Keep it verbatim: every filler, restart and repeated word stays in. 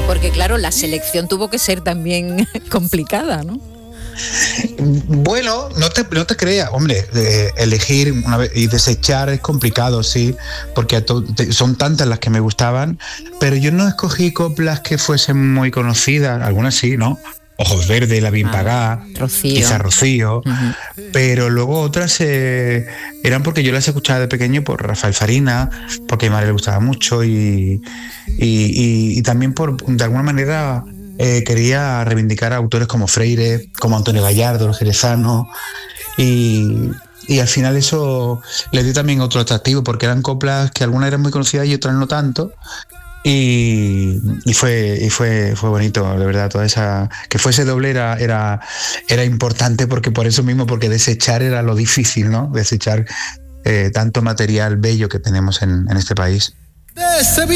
Porque claro, la selección tuvo que ser también complicada, ¿no? Bueno, no te, no te creas, hombre, eh, elegir una vez y desechar es complicado, sí, porque a to, te, son tantas las que me gustaban, pero yo no escogí coplas que fuesen muy conocidas, algunas sí, ¿no? Ojos Verdes, La Bien Ah, Pagada, Rocío. quizá Rocío, Uh-huh. pero luego otras eh, eran porque yo las escuchaba de pequeño por Rafael Farina, porque a mi madre le gustaba mucho y, y, y, y también por, de alguna manera, eh, quería reivindicar a autores como Freire, como Antonio Gallardo, los jerezanos, y, y al final eso le dio también otro atractivo, porque eran coplas que algunas eran muy conocidas y otras no tanto. Y, y fue y fue fue bonito, de verdad, toda esa que fuese doble era era era importante, porque por eso mismo, porque desechar era lo difícil, ¿no? Desechar eh, tanto material bello que tenemos en, en este país.